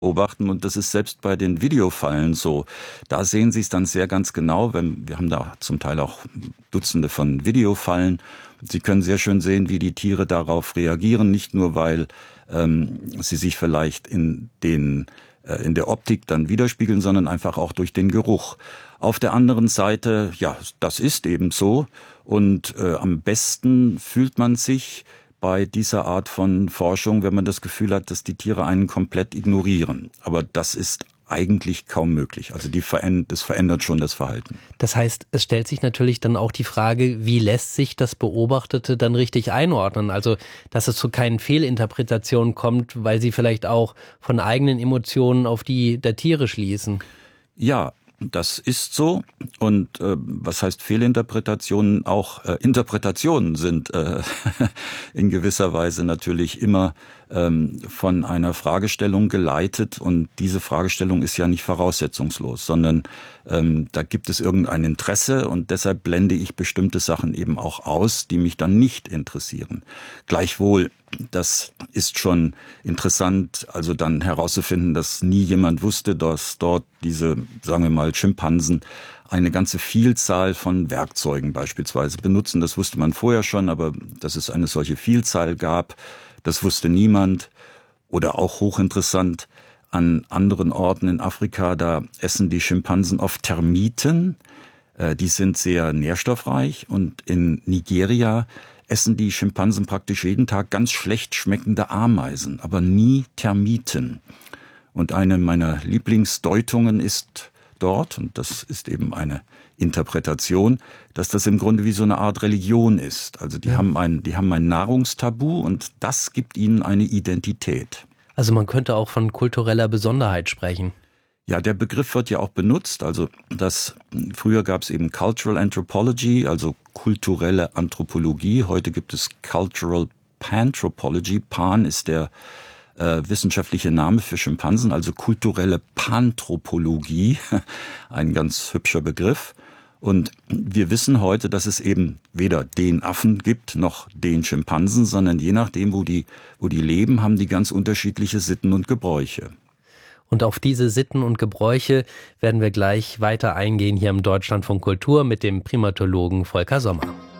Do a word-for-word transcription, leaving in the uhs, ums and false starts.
beobachten und das ist selbst bei den Videofallen so. Da sehen Sie es dann sehr ganz genau, wenn, wir haben da zum Teil auch Dutzende von Videofallen. Sie können sehr schön sehen, wie die Tiere darauf reagieren, nicht nur, weil ähm, sie sich vielleicht in den äh, in der Optik dann widerspiegeln, sondern einfach auch durch den Geruch. Auf der anderen Seite, ja, das ist eben so und äh, am besten fühlt man sich bei dieser Art von Forschung, wenn man das Gefühl hat, dass die Tiere einen komplett ignorieren. Aber das ist eigentlich kaum möglich. Also die verändert, das verändert schon das Verhalten. Das heißt, es stellt sich natürlich dann auch die Frage, wie lässt sich das Beobachtete dann richtig einordnen? Also, dass es zu keinen Fehlinterpretationen kommt, weil sie vielleicht auch von eigenen Emotionen auf die der Tiere schließen. Ja, das ist so. Und äh, was heißt Fehlinterpretationen? Auch äh, Interpretationen sind äh, in gewisser Weise natürlich immer ähm, von einer Fragestellung geleitet. Und diese Fragestellung ist ja nicht voraussetzungslos, sondern ähm, da gibt es irgendein Interesse und deshalb blende ich bestimmte Sachen eben auch aus, die mich dann nicht interessieren. Gleichwohl, das ist schon interessant, also dann herauszufinden, dass nie jemand wusste, dass dort diese, sagen wir mal, Schimpansen eine ganze Vielzahl von Werkzeugen beispielsweise benutzen. Das wusste man vorher schon, aber dass es eine solche Vielzahl gab, das wusste niemand. Oder auch hochinteressant, an anderen Orten in Afrika, da essen die Schimpansen oft Termiten. Die sind sehr nährstoffreich und in Nigeria essen die Schimpansen praktisch jeden Tag ganz schlecht schmeckende Ameisen, aber nie Termiten. Und eine meiner Lieblingsdeutungen ist dort, und das ist eben eine Interpretation, dass das im Grunde wie so eine Art Religion ist. Also die ja. haben ein, die haben ein Nahrungstabu und das gibt ihnen eine Identität. Also man könnte auch von kultureller Besonderheit sprechen. Ja, der Begriff wird ja auch benutzt. Also das, früher gab es eben Cultural Anthropology, also kulturelle Anthropologie. Heute gibt es Cultural Panthropology. Pan ist der äh, wissenschaftliche Name für Schimpansen, also kulturelle Panthropologie. Ein ganz hübscher Begriff. Und wir wissen heute, dass es eben weder den Affen gibt, noch den Schimpansen, sondern je nachdem, wo die, wo die leben, haben die ganz unterschiedliche Sitten und Gebräuche. Und auf diese Sitten und Gebräuche werden wir gleich weiter eingehen hier im Deutschlandfunk Kultur mit dem Primatologen Volker Sommer.